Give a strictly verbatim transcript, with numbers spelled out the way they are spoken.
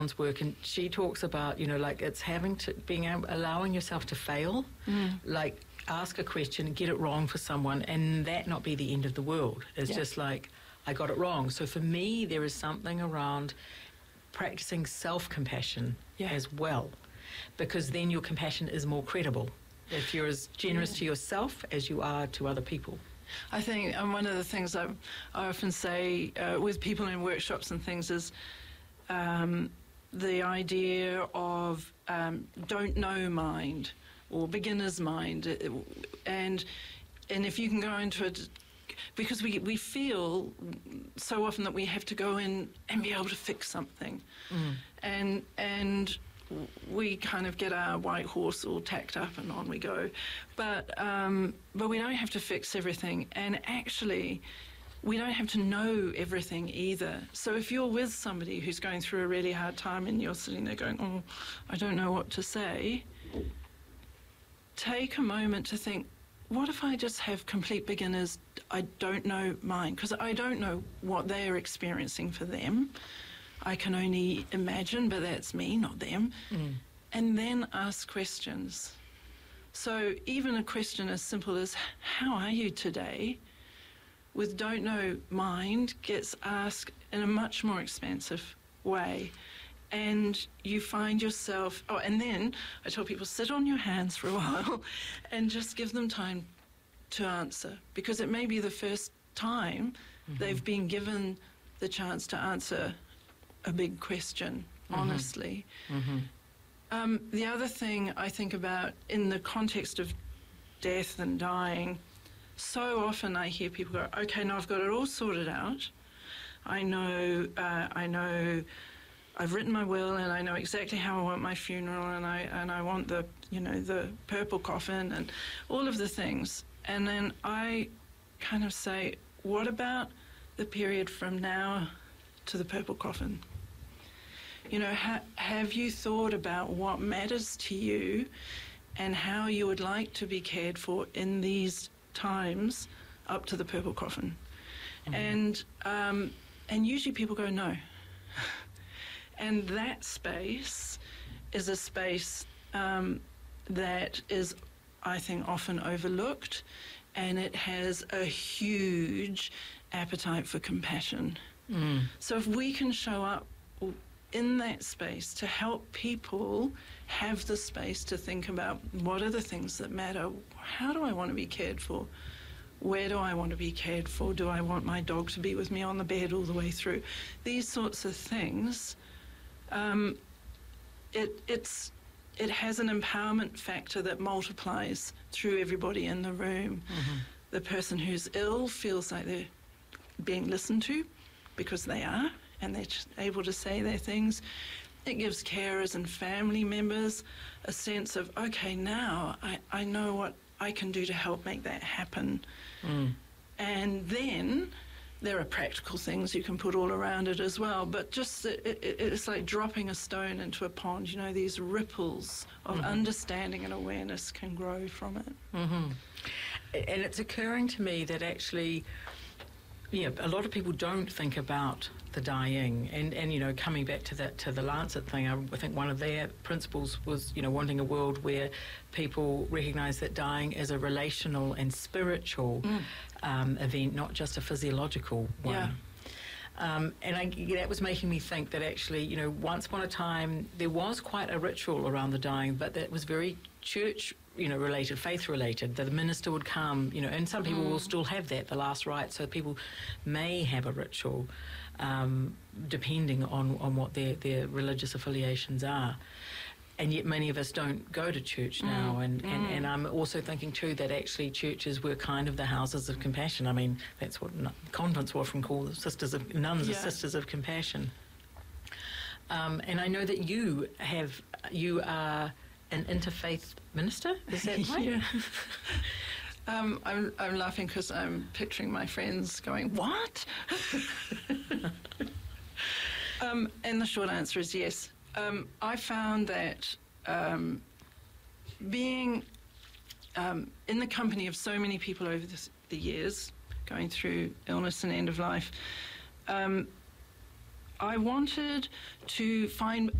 work, and she talks about, you know, like it's having to, being able, allowing yourself to fail, mm. like ask a question and get it wrong for someone, and that not be the end of the world. It's yeah. just like, I got it wrong. So for me, there is something around practicing self-compassion yeah. as well, because then your compassion is more credible if you're as generous yeah. to yourself as you are to other people. I think, and one of the things I, I often say uh, with people in workshops and things is um, the idea of um, don't know mind or beginner's mind, and and if you can go into it, because we, we feel so often that we have to go in and be able to fix something, mm. and and we kind of get our white horse all tacked up and on we go, but um, but we don't have to fix everything, and actually we don't have to know everything either. So if you're with somebody who's going through a really hard time and you're sitting there going, oh, I don't know what to say, take a moment to think, what if I just have complete beginners, I don't know mine, because I don't know what they're experiencing for them. I can only imagine, but that's me, not them. Mm. And then ask questions. So even a question as simple as, how are you today? With don't know mind gets asked in a much more expansive way. And you find yourself, oh, and then I tell people, sit on your hands for a while and just give them time to answer, because it may be the first time mm-hmm. they've been given the chance to answer a big question, mm-hmm. honestly. Mm-hmm. Um, the other thing I think about in the context of death and dying, so often I hear people go, okay, now I've got it all sorted out. I know, uh, I know, I've written my will, and I know exactly how I want my funeral, and I and I want the, you know, the purple coffin and all of the things. And then I kind of say, what about the period from now to the purple coffin? You know, ha- have you thought about what matters to you and how you would like to be cared for in these times up to the purple coffin? Mm-hmm. And um, and usually people go, no. And that space is a space um, that is, I think, often overlooked, and it has a huge appetite for compassion. Mm. So if we can show up in that space to help people have the space to think about what are the things that matter, how do I want to be cared for? Where do I want to be cared for? Do I want my dog to be with me on the bed all the way through? These sorts of things. Um, it, it's, it has an empowerment factor that multiplies through everybody in the room. Mm-hmm. The person who's ill feels like they're being listened to because they are, and they're able to say their things. It gives carers and family members a sense of, okay, now I, I know what I can do to help make that happen. Mm. And then there are practical things you can put all around it as well, but just it, it, it's like dropping a stone into a pond. You know, these ripples of mm-hmm. understanding and awareness can grow from it. Mm-hmm. And it's occurring to me that actually, yeah, a lot of people don't think about the dying, and, and you know, coming back to that to the Lancet thing, I, I think one of their principles was, you know, wanting a world where people recognise that dying is a relational and spiritual mm. um, event, not just a physiological one. Yeah. Um, and I, that was making me think that actually, you know, once upon a time there was quite a ritual around the dying, but that was very church, you know, related, faith related. The minister would come, you know, and some people mm. will still have that, the last rite, so people may have a ritual um, depending on, on what their, their religious affiliations are. And yet many of us don't go to church now. Mm, and, mm. and, and I'm also thinking, too, that actually churches were kind of the houses of compassion. I mean, that's what convents were often called, the sisters of, nuns yeah. are sisters of compassion. Um, and I know that you have, you are an interfaith minister, is that right? Yeah. um, I'm, I'm laughing because I'm picturing my friends going, what? um, and the short answer is yes. Um, I found that um, being um, in the company of so many people over the, the years, going through illness and end of life, um, I wanted to find